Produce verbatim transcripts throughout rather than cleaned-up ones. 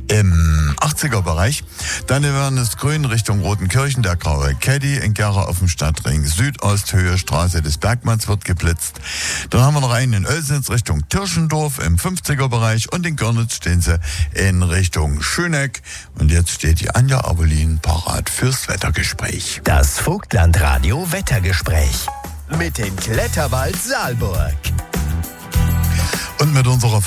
im achtziger-Bereich. Dann werden es grün Richtung Rotenkirchen, der graue Caddy in Gera auf dem Stadtring. Südosthöhe Straße des Bergmanns wird geblitzt. Dann haben wir noch einen in Oelsnitz Richtung Tirschendorf im fünfziger-Bereich und in Görnitz stehen sie in Richtung Schöneck. Und jetzt steht die Anja Abolin parat fürs Wettergespräch. Das Vogtlandradio Wettergespräch mit dem Kletterwald Saalburg. Und mit unserer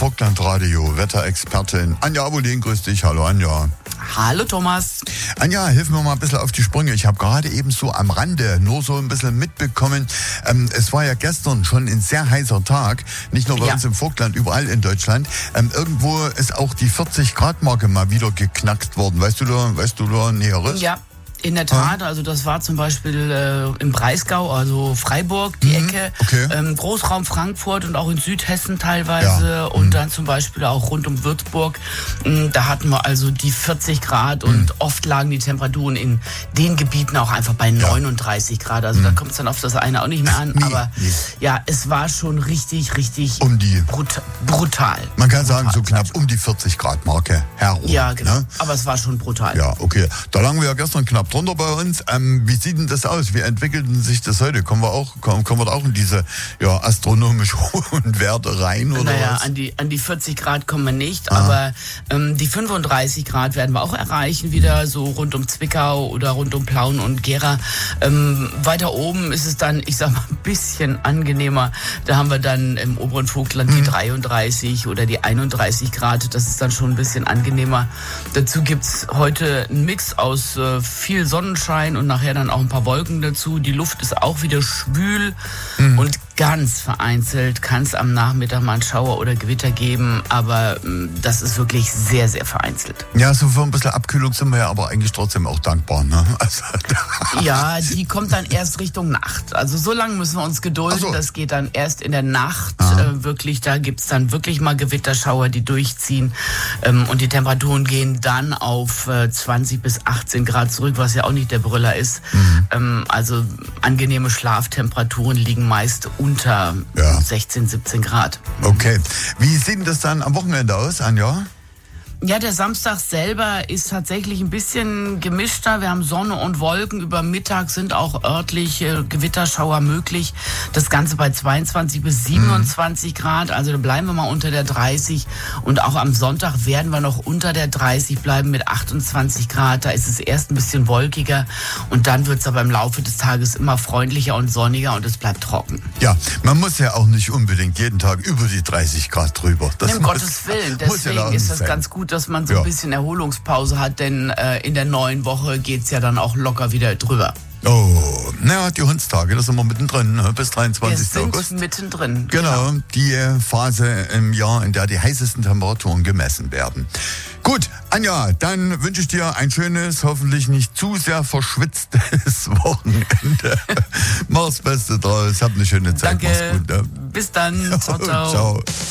Vogtlandradio-Wetterexpertin Anja Abolin. Grüß dich. Hallo Anja. Hallo Thomas. Anja, hilf mir mal ein bisschen auf die Sprünge. Ich habe gerade eben so am Rande nur so ein bisschen mitbekommen. Ähm, es war ja gestern schon ein sehr heißer Tag. Nicht nur bei ja. uns im Vogtland, überall in Deutschland. Ähm, irgendwo ist auch die vierzig-Grad-Marke mal wieder geknackt worden. Weißt du da, weißt du da Näheres? Ja. In der Tat, also das war zum Beispiel äh, im Breisgau, also Freiburg, die mhm, Ecke, okay. ähm, Großraum Frankfurt und auch in Südhessen teilweise ja. und mhm. dann zum Beispiel auch rund um Würzburg. Ähm, da hatten wir also die vierzig Grad und mhm. oft lagen die Temperaturen in den Gebieten auch einfach bei neununddreißig ja. Grad. Also mhm. da kommt es dann auf das eine auch nicht mehr an. Nee, aber nee. ja, es war schon richtig, richtig um die brut- brutal. Man kann brutal, sagen, so knapp um die vierzig Grad Marke herum. Ja, genau. Ne? Aber es war schon brutal. Ja, okay. Da lagen wir ja gestern knapp drunter bei uns. Ähm, wie sieht denn das aus? Wie entwickelten sich das heute? Kommen wir auch, kommen, kommen wir da auch in diese ja, astronomisch hohen Werte rein? Oder naja, was? An, die, an die vierzig Grad kommen wir nicht, ah. aber ähm, die fünfunddreißig Grad werden wir auch erreichen, wieder so rund um Zwickau oder rund um Plauen und Gera. Ähm, weiter oben ist es dann, ich sag mal, ein bisschen angenehmer. Da haben wir dann im oberen Vogtland hm. die dreiunddreißig oder die einunddreißig Grad. Das ist dann schon ein bisschen angenehmer. Dazu gibt's heute einen Mix aus äh, viel Sonnenschein und nachher dann auch ein paar Wolken dazu. Die Luft ist auch wieder schwül mhm. und ganz vereinzelt kann es am Nachmittag mal einen Schauer oder Gewitter geben, aber mh, das ist wirklich sehr, sehr vereinzelt. Ja, so für ein bisschen Abkühlung sind wir ja aber eigentlich trotzdem auch dankbar, ne? Also, ja, die kommt dann erst Richtung Nacht. Also so lange müssen wir uns gedulden. So. Das geht dann erst in der Nacht äh, wirklich. Da gibt es dann wirklich mal Gewitterschauer, die durchziehen ähm, und die Temperaturen gehen dann auf äh, zwanzig bis achtzehn Grad zurück, was ja auch nicht der Brüller ist. Mhm. Ähm, also angenehme Schlaftemperaturen liegen meist unter ja. sechzehn, siebzehn Grad. Okay. Wie sieht denn das dann am Wochenende aus, Anja? Ja, der Samstag selber ist tatsächlich ein bisschen gemischter. Wir haben Sonne und Wolken. Über Mittag sind auch örtlich äh, Gewitterschauer möglich. Das Ganze bei zweiundzwanzig bis siebenundzwanzig mhm. Grad. Also da bleiben wir mal unter der dreißig. Und auch am Sonntag werden wir noch unter der dreißig bleiben mit achtundzwanzig Grad. Da ist es erst ein bisschen wolkiger. Und dann wird es aber im Laufe des Tages immer freundlicher und sonniger und es bleibt trocken. Ja, man muss ja auch nicht unbedingt jeden Tag über die dreißig Grad drüber. Das um muss, Gottes Willen. Deswegen ja ist das sein. Ganz gut, dass man so ja. ein bisschen Erholungspause hat, denn äh, in der neuen Woche geht's ja dann auch locker wieder drüber. Oh, naja, die Hundstage, das sind wir mittendrin, ne? Bis dreiundzwanzigsten August. Wir sind mittendrin. Genau, genau, die Phase im Jahr, in der die heißesten Temperaturen gemessen werden. Gut, Anja, dann wünsche ich dir ein schönes, hoffentlich nicht zu sehr verschwitztes Wochenende. Mach's Beste draus, hab eine schöne Zeit. Danke. Mach's gut. Ne? Bis dann. Ciao, ciao. Ciao.